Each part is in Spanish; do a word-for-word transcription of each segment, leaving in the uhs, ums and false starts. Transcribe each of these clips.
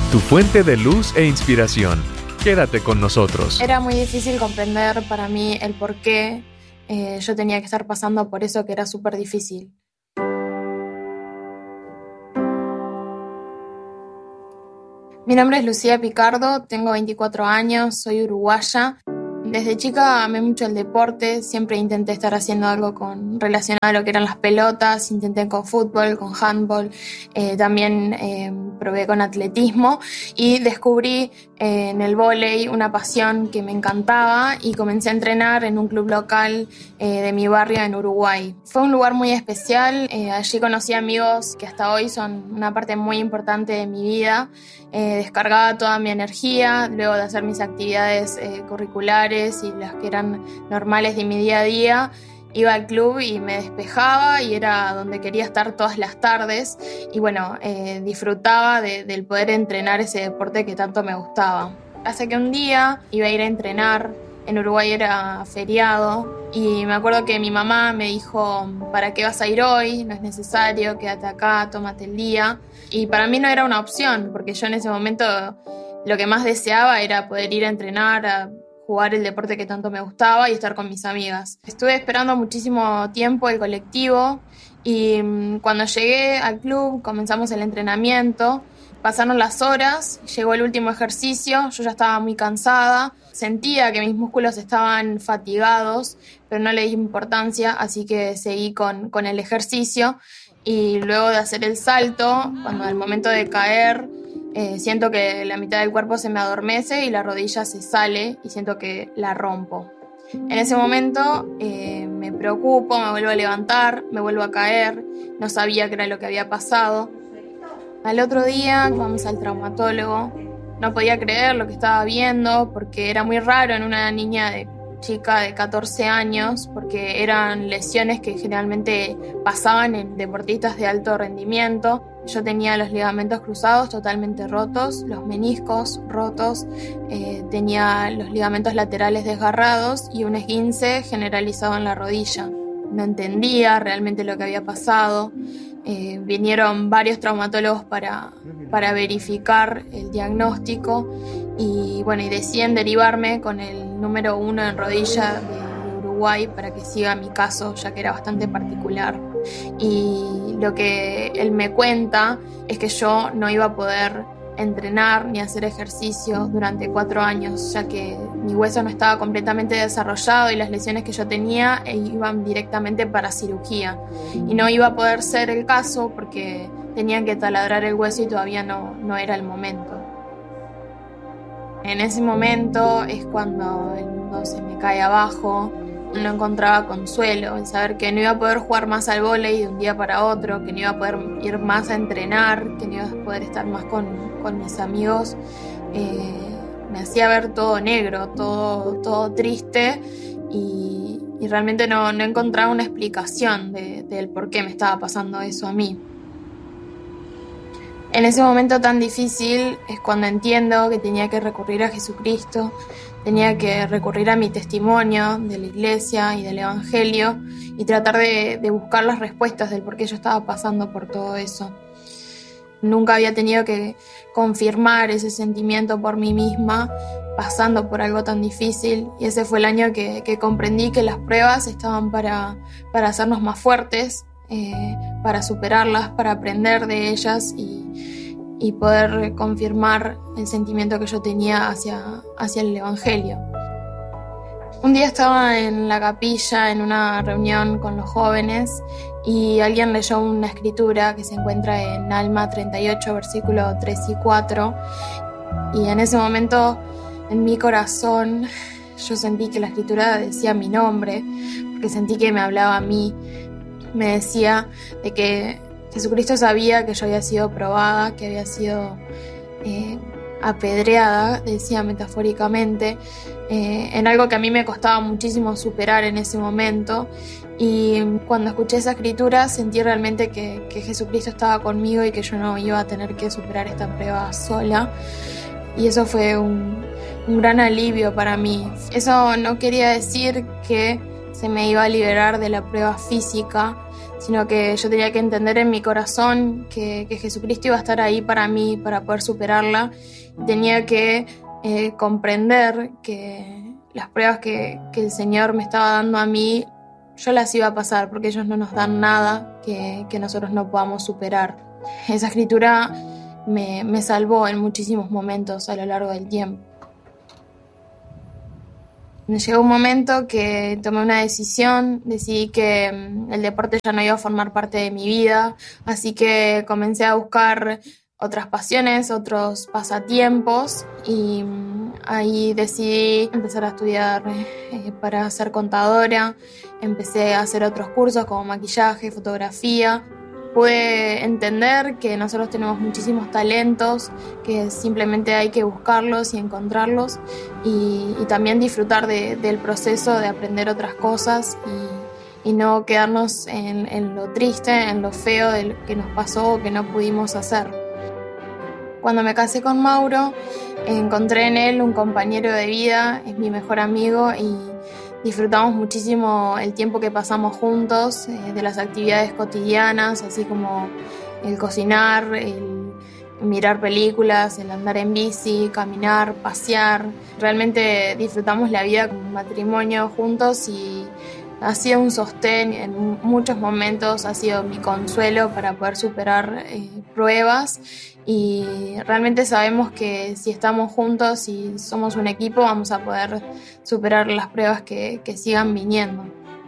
tu fuente de luz e inspiración. Quédate con nosotros. Era muy difícil comprender para mí el por qué eh, yo tenía que estar pasando por eso que era súper difícil. Mi nombre es Lucía Picardo, tengo veinticuatro años, soy uruguaya. Desde chica amé mucho el deporte, siempre intenté estar haciendo algo con, relacionado a lo que eran las pelotas, intenté con fútbol, con handball, eh, también eh, probé con atletismo y descubrí eh, en el vóley una pasión que me encantaba y comencé a entrenar en un club local eh, de mi barrio en Uruguay. Fue un lugar muy especial, eh, allí conocí amigos que hasta hoy son una parte muy importante de mi vida. Eh, descargaba toda mi energía luego de hacer mis actividades eh, curriculares y las que eran normales de mi día a día. Iba al club y me despejaba y era donde quería estar todas las tardes y bueno, eh, disfrutaba de, del poder entrenar ese deporte que tanto me gustaba. Hasta que un día iba a ir a entrenar, en Uruguay era feriado y me acuerdo que mi mamá me dijo: ¿para qué vas a ir hoy? No es necesario, quédate acá, tómate el día. Y para mí no era una opción, porque yo en ese momento lo que más deseaba era poder ir a entrenar, a jugar el deporte que tanto me gustaba y estar con mis amigas. Estuve esperando muchísimo tiempo el colectivo y cuando llegué al club comenzamos el entrenamiento. Pasaron las horas, llegó el último ejercicio, yo ya estaba muy cansada, sentía que mis músculos estaban fatigados, pero no le di importancia, así que seguí con, con el ejercicio y luego de hacer el salto, cuando al momento de caer, eh, siento que la mitad del cuerpo se me adormece y la rodilla se sale y siento que la rompo. En ese momento eh, me preocupo, me vuelvo a levantar, me vuelvo a caer, no sabía qué era lo que había pasado. Al otro día vamos al traumatólogo, no podía creer lo que estaba viendo porque era muy raro en una niña de chica de catorce años porque eran lesiones que generalmente pasaban en deportistas de alto rendimiento. Yo tenía los ligamentos cruzados totalmente rotos, los meniscos rotos, eh, tenía los ligamentos laterales desgarrados y un esguince generalizado en la rodilla. No entendía realmente lo que había pasado. Eh, vinieron varios traumatólogos para, para verificar el diagnóstico y bueno, y deciden derivarme con el número uno en rodilla de Uruguay para que siga mi caso, ya que era bastante particular. Y lo que él me cuenta es que yo no iba a poder entrenar ni hacer ejercicio durante cuatro años, ya que mi hueso no estaba completamente desarrollado y las lesiones que yo tenía iban directamente para cirugía. Y no iba a poder ser el caso porque tenían que taladrar el hueso y todavía no, no era el momento. En ese momento es cuando el mundo se me cae abajo. No encontraba consuelo, el saber que no iba a poder jugar más al vóley de un día para otro, que no iba a poder ir más a entrenar, que no iba a poder estar más con, con mis amigos, eh, me hacía ver todo negro, todo, todo triste y, y realmente no, no encontraba una explicación de, del por qué me estaba pasando eso a mí. En ese momento tan difícil es cuando entiendo que tenía que recurrir a Jesucristo, tenía que recurrir a mi testimonio de la iglesia y del evangelio y tratar de, de buscar las respuestas del por qué yo estaba pasando por todo eso. Nunca había tenido que confirmar ese sentimiento por mí misma, pasando por algo tan difícil, y ese fue el año que, que comprendí que las pruebas estaban para, para hacernos más fuertes, eh, para superarlas, para aprender de ellas y, y poder confirmar el sentimiento que yo tenía hacia, hacia el evangelio. Un día estaba en la capilla en una reunión con los jóvenes y alguien leyó una escritura que se encuentra en Alma treinta y ocho, versículos tres y cuatro, y en ese momento en mi corazón yo sentí que la escritura decía mi nombre, porque sentí que me hablaba a mí, me decía de que Jesucristo sabía que yo había sido probada, que había sido eh, apedreada, decía metafóricamente, eh, en algo que a mí me costaba muchísimo superar en ese momento. Y cuando escuché esa escritura sentí realmente que, que Jesucristo estaba conmigo y que yo no iba a tener que superar esta prueba sola. Y eso fue un, un gran alivio para mí. Eso no quería decir que se me iba a liberar de la prueba física, sino que yo tenía que entender en mi corazón que, que Jesucristo iba a estar ahí para mí, para poder superarla. Tenía que eh, comprender que las pruebas que, que el Señor me estaba dando a mí, yo las iba a pasar, porque ellos no nos dan nada que, que nosotros no podamos superar. Esa escritura me, me salvó en muchísimos momentos a lo largo del tiempo. Llegó un momento que tomé una decisión, decidí que el deporte ya no iba a formar parte de mi vida, así que comencé a buscar otras pasiones, otros pasatiempos, y ahí decidí empezar a estudiar eh, para ser contadora. Empecé a hacer otros cursos como maquillaje, fotografía. Pude entender que nosotros tenemos muchísimos talentos, que simplemente hay que buscarlos y encontrarlos, y, y también disfrutar de, del proceso de aprender otras cosas y, y no quedarnos en, en lo triste, en lo feo de lo que nos pasó o que no pudimos hacer. Cuando me casé con Mauro, encontré en él un compañero de vida, es mi mejor amigo, y disfrutamos muchísimo el tiempo que pasamos juntos, eh, de las actividades cotidianas, así como el cocinar, el mirar películas, el andar en bici, caminar, pasear. Realmente disfrutamos la vida como matrimonio juntos y ha sido un sostén en muchos momentos, ha sido mi consuelo para poder superar eh, pruebas, y realmente sabemos que si estamos juntos y somos un equipo vamos a poder superar las pruebas que, que sigan viniendo.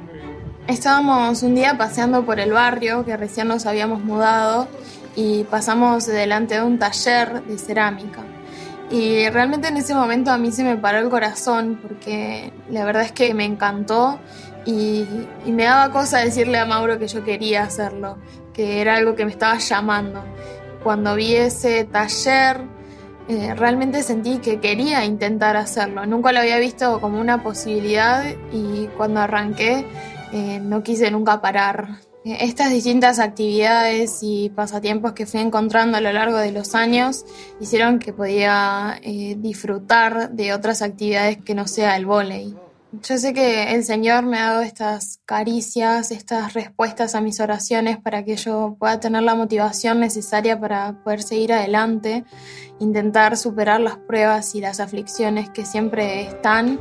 Estábamos un día paseando por el barrio, que recién nos habíamos mudado, y pasamos delante de un taller de cerámica. Y realmente en ese momento a mí se me paró el corazón, porque la verdad es que me encantó y, y me daba cosa decirle a Mauro que yo quería hacerlo, que era algo que me estaba llamando. Cuando vi ese taller, eh, realmente sentí que quería intentar hacerlo. Nunca lo había visto como una posibilidad, y cuando arranqué eh, no quise nunca parar. Estas distintas actividades y pasatiempos que fui encontrando a lo largo de los años hicieron que podía eh, disfrutar de otras actividades que no sea el vóley. Yo sé que el Señor me ha dado estas caricias, estas respuestas a mis oraciones para que yo pueda tener la motivación necesaria para poder seguir adelante, intentar superar las pruebas y las aflicciones que siempre están,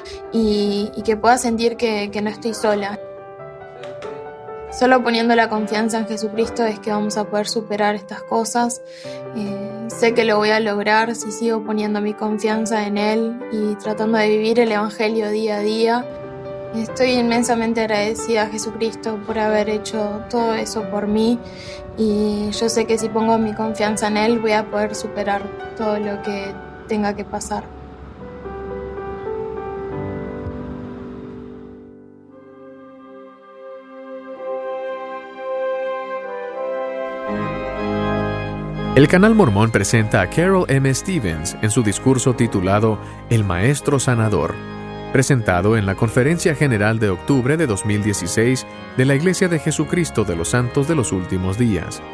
y, y que pueda sentir que, que no estoy sola. Solo poniendo la confianza en Jesucristo es que vamos a poder superar estas cosas. Eh, sé que lo voy a lograr si sigo poniendo mi confianza en Él y tratando de vivir el Evangelio día a día. Estoy inmensamente agradecida a Jesucristo por haber hecho todo eso por mí, y yo sé que si pongo mi confianza en Él voy a poder superar todo lo que tenga que pasar. El Canal Mormón presenta a Carol M. Stevens en su discurso titulado El Maestro Sanador, presentado en la Conferencia General de octubre de dos mil dieciséis de la Iglesia de Jesucristo de los Santos de los Últimos Días.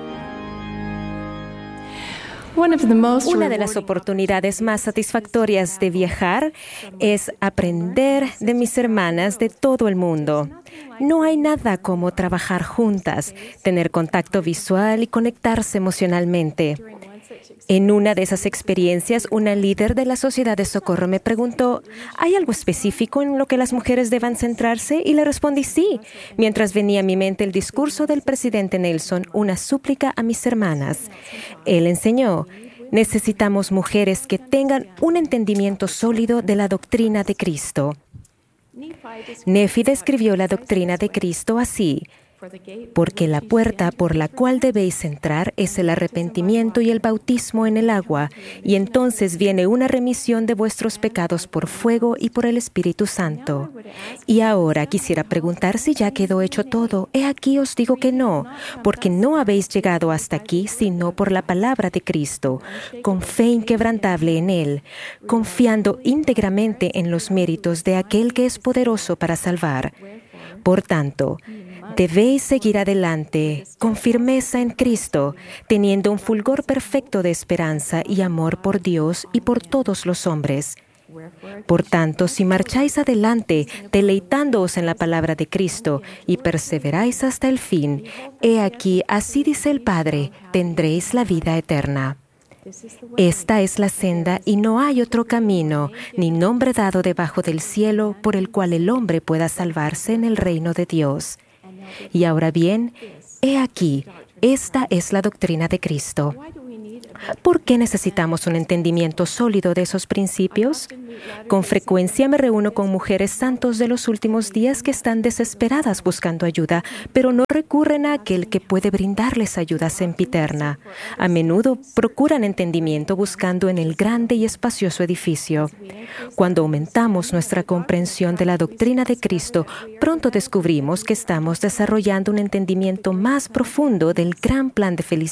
Una de las oportunidades más satisfactorias de viajar es aprender de mis hermanas de todo el mundo. No hay nada como trabajar juntas, tener contacto visual y conectarse emocionalmente. En una de esas experiencias, una líder de la Sociedad de Socorro me preguntó, ¿hay algo específico en lo que las mujeres deban centrarse? Y le respondí sí, mientras venía a mi mente el discurso del presidente Nelson, una súplica a mis hermanas. Él enseñó, necesitamos mujeres que tengan un entendimiento sólido de la doctrina de Cristo. Nefi describió la doctrina de Cristo así: porque la puerta por la cual debéis entrar es el arrepentimiento y el bautismo en el agua, y entonces viene una remisión de vuestros pecados por fuego y por el Espíritu Santo. Y ahora quisiera preguntar si ya quedó hecho todo. He aquí os digo que no, porque no habéis llegado hasta aquí sino por la palabra de Cristo, con fe inquebrantable en Él, confiando íntegramente en los méritos de aquel que es poderoso para salvar. Por tanto, debéis seguir adelante con firmeza en Cristo, teniendo un fulgor perfecto de esperanza y amor por Dios y por todos los hombres. Por tanto, si marcháis adelante, deleitándoos en la palabra de Cristo, y perseveráis hasta el fin, he aquí, así dice el Padre, tendréis la vida eterna. Esta es la senda y no hay otro camino, ni nombre dado debajo del cielo por el cual el hombre pueda salvarse en el reino de Dios. Y ahora bien, he aquí, esta es la doctrina de Cristo. ¿Por qué necesitamos un entendimiento sólido de esos principios? Con frecuencia me reúno con mujeres santos de los últimos días que están desesperadas buscando ayuda, pero no recurren a aquel que puede brindarles ayuda sempiterna. A menudo procuran entendimiento buscando en el grande y espacioso edificio. Cuando aumentamos nuestra comprensión de la doctrina de Cristo, pronto descubrimos que estamos desarrollando un entendimiento más profundo del gran plan de felicidad